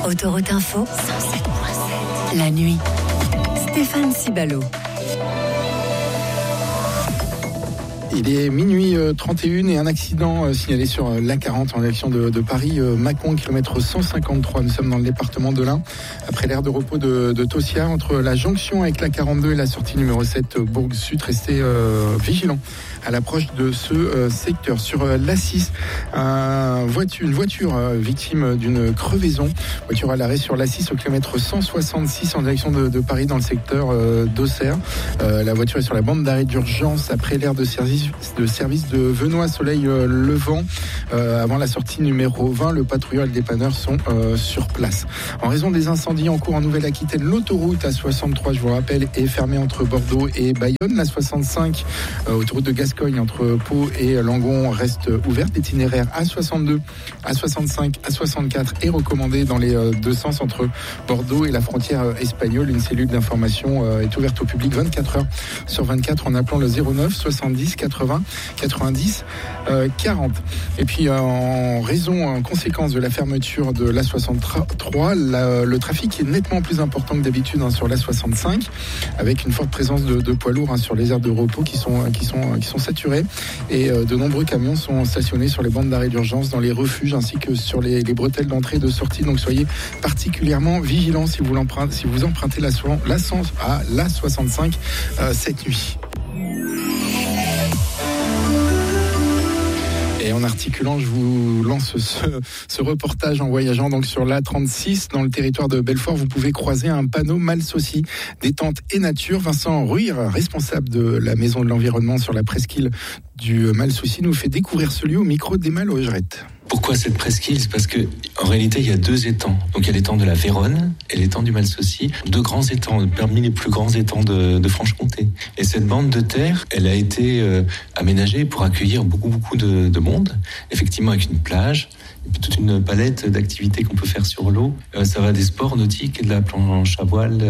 Autoroute Info, 107.7. La nuit. Stéphane Cibalo. Il est minuit 31 et un accident signalé sur l'A40 en direction de Paris-Mâcon, kilomètre 153. Nous sommes dans le département de l'Ain, après l'aire de repos de Tossiat, entre la jonction avec l'A42 et la sortie numéro 7 Bourg-Sud. Restez vigilants à l'approche de ce secteur. Sur l'A6, une voiture victime d'une crevaison. Voiture à l'arrêt sur l'A6 au kilomètre 166 en direction de Paris dans le secteur d'Auxerre. La voiture est sur la bande d'arrêt d'urgence après l'aire de service de Venoy-Soleil-Levant. Avant la sortie numéro 20, le patrouilleur et le dépanneur sont sur place. En raison des incendies en cours en Nouvelle-Aquitaine, l'autoroute A63, je vous rappelle, est fermée entre Bordeaux et Bayonne. La 65, autoroute de Gascogne entre Pau et Langon, reste ouverte. L'itinéraire A62, A65, A64 est recommandé dans les deux sens entre Bordeaux et la frontière espagnole. Une cellule d'information est ouverte au public 24 heures sur 24 en appelant le 09 70 80 90 40. Et puis en conséquence de la fermeture de l'A63, le trafic est nettement plus important que d'habitude sur l'A65, avec une forte présence de poids lourds sur les aires de repos qui sont saturées, et de nombreux camions sont stationnés sur les bandes d'arrêt d'urgence, dans les refuges ainsi que sur les bretelles d'entrée et de sortie. Donc soyez particulièrement vigilants si vous empruntez l'A65 cette nuit. Et en articulant, je vous lance ce reportage en voyageant donc sur l'A36 dans le territoire de Belfort. Vous pouvez croiser un panneau Malsaucy, détente et nature. Vincent Ruir, responsable de la Maison de l'Environnement sur la presqu'île du Malsaucy, nous fait découvrir ce lieu au micro d'Emma Logerette. Pourquoi cette presqu'île ? C'est parce que, en réalité, il y a deux étangs. Donc, il y a l'étang de la Véronne et l'étang du Malsaucy. Deux grands étangs, parmi les plus grands étangs de Franche-Comté. Et cette bande de terre, elle a été aménagée pour accueillir beaucoup de monde. Effectivement, avec une plage, et puis toute une palette d'activités qu'on peut faire sur l'eau. Ça va des sports nautiques et de la planche à voile,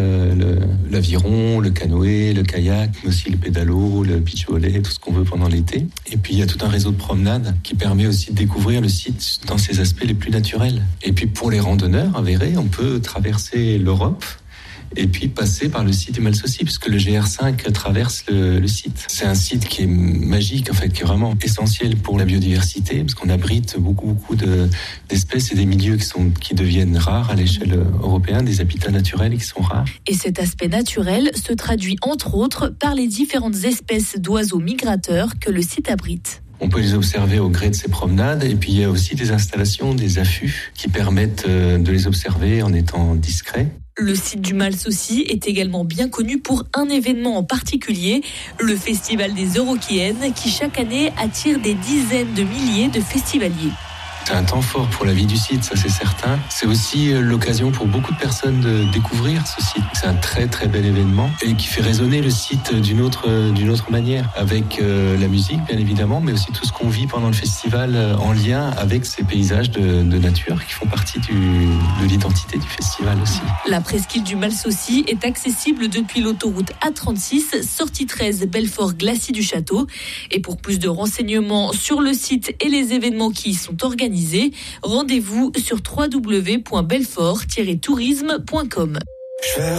l'aviron, le canoë, le kayak, mais aussi le pédalo, le beach volley, tout ce qu'on veut pendant l'été. Et puis, il y a tout un réseau de promenades qui permet aussi de découvrir le site dans ses aspects les plus naturels. Et puis, pour les randonneurs avérés, on peut traverser l'Europe et puis passer par le site du Malsaucy, puisque le GR5 traverse le site. C'est un site qui est magique, en fait, qui est vraiment essentiel pour la biodiversité, parce qu'on abrite beaucoup d'espèces et des milieux qui deviennent rares à l'échelle européenne, des habitats naturels qui sont rares. Et cet aspect naturel se traduit entre autres par les différentes espèces d'oiseaux migrateurs que le site abrite. On peut les observer au gré de ces promenades, et puis il y a aussi des installations, des affûts qui permettent de les observer en étant discrets. Le site du Malsaucy est également bien connu pour un événement en particulier, le Festival des Eurokéennes, qui chaque année attire des dizaines de milliers de festivaliers. C'est un temps fort pour la vie du site, ça c'est certain. C'est aussi l'occasion pour beaucoup de personnes de découvrir ce site. C'est un très très bel événement et qui fait résonner le site d'une autre manière, avec la musique bien évidemment, mais aussi tout ce qu'on vit pendant le festival en lien avec ces paysages de nature qui font partie de l'identité du festival aussi. La presqu'île du Malsaucy est accessible depuis l'autoroute A36, sortie 13 Belfort-Glacis du Château. Et pour plus de renseignements sur le site et les événements qui y sont organisés, rendez-vous sur www.belfort-tourisme.com.